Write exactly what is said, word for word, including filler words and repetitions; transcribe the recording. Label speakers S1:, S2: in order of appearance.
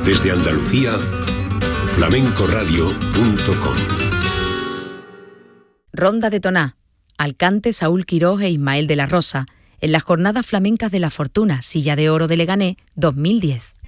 S1: Desde Andalucía, flamencoradio punto com.
S2: Ronda de Toná. Alcante, Saúl Quirós e Ismael de la Rosa, en las Jornadas Flamencas de la Fortuna, Silla de Oro de Leganés dos mil diez.